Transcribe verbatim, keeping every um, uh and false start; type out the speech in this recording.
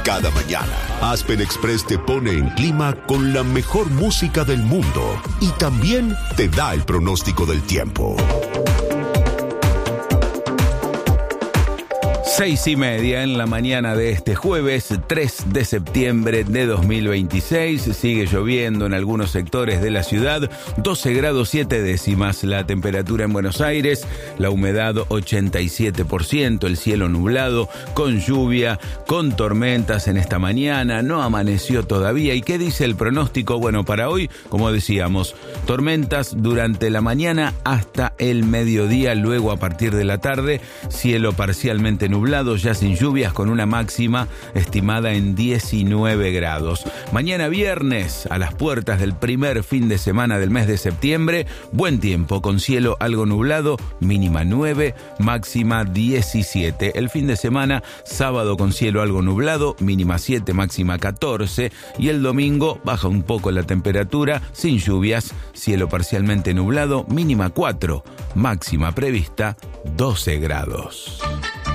Cada mañana, Aspen Express te pone en clima con la mejor música del mundo y también te da el pronóstico del tiempo. Seis y media en la mañana de este jueves tres de septiembre de dos mil veintiséis. Sigue lloviendo en algunos sectores de la ciudad. doce grados siete décimas la temperatura en Buenos Aires. La humedad ochenta y siete por ciento. El cielo nublado con lluvia, con tormentas en esta mañana. No amaneció todavía. ¿Y qué dice el pronóstico? Bueno, para hoy, como decíamos, tormentas durante la mañana hasta el mediodía. Luego, a partir de la tarde, cielo parcialmente nublado, ya sin lluvias, con una máxima estimada en diecinueve grados. Mañana viernes, a las puertas del primer fin de semana del mes de septiembre, buen tiempo con cielo algo nublado, mínima nueve, máxima diecisiete. El fin de semana, sábado con cielo algo nublado, mínima siete, máxima catorce. Y el domingo baja un poco la temperatura, sin lluvias, cielo parcialmente nublado, mínima cuatro, máxima prevista doce grados.